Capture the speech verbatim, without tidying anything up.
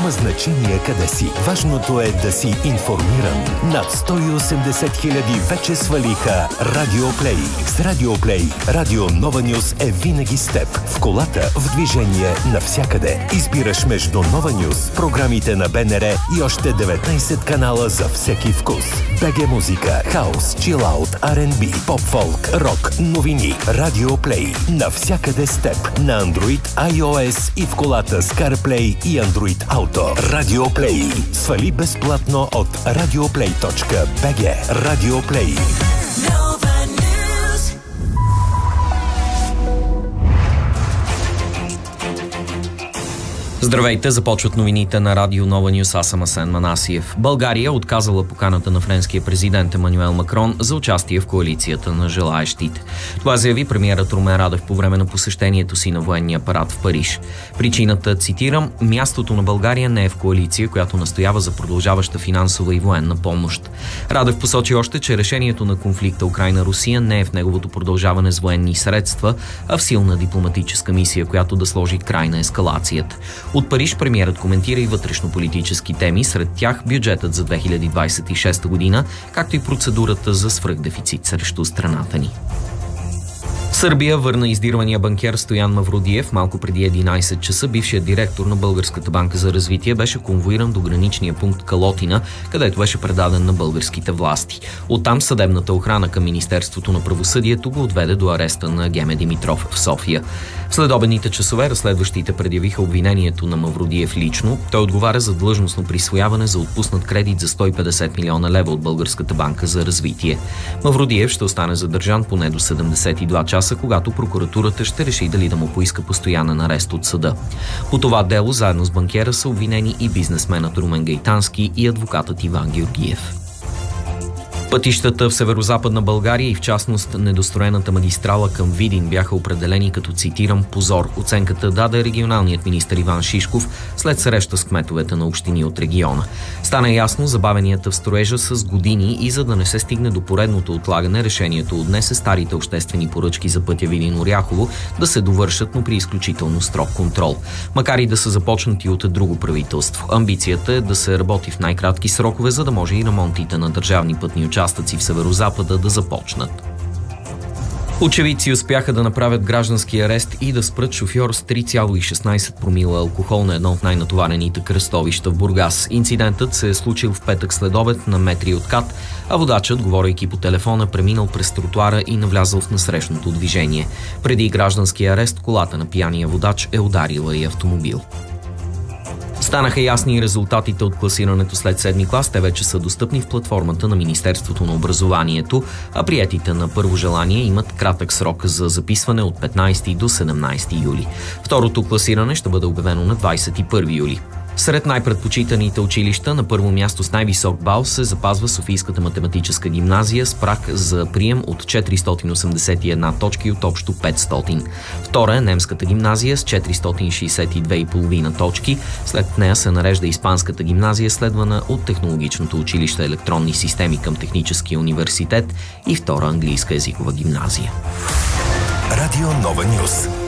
Няма значение къде си. Важното е да си информиран. Над сто и осемдесет хиляди вече свалиха Радиоплей. С Радиоплей Радио Нова Нюз е винаги с теб. В колата, в движение, навсякъде. Избираш между Нова Нюз, програмите на БНР и още деветнайсет канала за всеки вкус. БГ музика, хаус, чилаут, Ар енд Би, поп-фолк, рок, новини. Радиоплей. Навсякъде с теб. На Android, iOS и в колата с CarPlay и Android Auto. Радиоплей. Свали безплатно от радиоплей точка би джи. Радиоплей. Здравейте, започват новините на Радио Нова Нюз. Аз съм Асен Манасиев. България отказала поканата на френския президент Емануел Макрон за участие в коалицията на желаещите. Това заяви премиерът Румен Радев по време на посещението си на военния апарат в Париж. Причината, цитирам, мястото на България не е в коалиция, която настоява за продължаваща финансова и военна помощ. Радев посочи още, че решението на конфликта Украйна-Русия не е в неговото продължаване с военни средства, а в силна дипломатическа мисия, която да сложи край на ескалацията. От Париж премиерът коментира и вътрешно-политически теми, сред тях бюджетът за две хиляди двадесет и шеста година, както и процедурата за свръхдефицит срещу страната ни. Сърбия върна издирвания банкер Стоян Мавродиев. Малко преди единайсет часа бившият директор на Българската банка за развитие беше конвоиран до граничния пункт Калотина, където беше предаден на българските власти. Оттам съдебната охрана към Министерството на правосъдието го отведе до ареста на Геме Димитров в София. В следобедните часове разследващите предявиха обвинението на Мавродиев лично. Той отговаря за длъжностно присвояване за отпуснат кредит за сто и петдесет милиона лева от Българската банка за развитие. Мавродиев ще остане задържан поне до седемдесет и два часа, когато прокуратурата ще реши дали да му поиска постоянен арест от съда. По това дело заедно с банкера са обвинени и бизнесменът Румен Гайтански и адвокатът Иван Георгиев. Пътищата в северозападна България и в частност недостроената магистрала към Видин бяха определени като, цитирам, позор. Оценката даде регионалният министър Иван Шишков след среща с кметовете на общини от региона. Стана ясно забавенията в строежа с години и за да не се стигне до поредното отлагане, решението отнесе старите обществени поръчки за пътя Видин-Оряхово да се довършат, но при изключително строг контрол. Макар и да са започнати от друго правителство. Амбицията е да се работи в най-кратки срокове, за да може и ремонтите на държавни пътни участъци участъци в северозапада да започнат. Очевидци успяха да направят граждански арест и да спрат шофьор с три цяло и шестнайсет промила алкохол на едно от най-натоварените кръстовища в Бургас. Инцидентът се е случил в петък следобед на метри от Кат, а водачът, говорейки по телефона, преминал през тротуара и навлязъл в насрещното движение. Преди гражданския арест колата на пияния водач е ударила и автомобил. Станаха ясни и резултатите от класирането след седми клас. Те вече са достъпни в платформата на Министерството на образованието, а приетите на първо желание имат кратък срок за записване от петнайсети до седемнайсети юли. Второто класиране ще бъде обявено на двайсет и първи юли. Сред най-предпочитаните училища на първо място с най-висок бал се запазва Софийската математическа гимназия с праг за прием от четиристотин осемдесет и една точки от общо петстотин. Втора е немската гимназия с четиристотин шейсет и две и половина точки. След нея се нарежда Испанската гимназия, следвана от Технологичното училище електронни системи към Техническия университет и втора английска езикова гимназия. Радио Нова Нюз.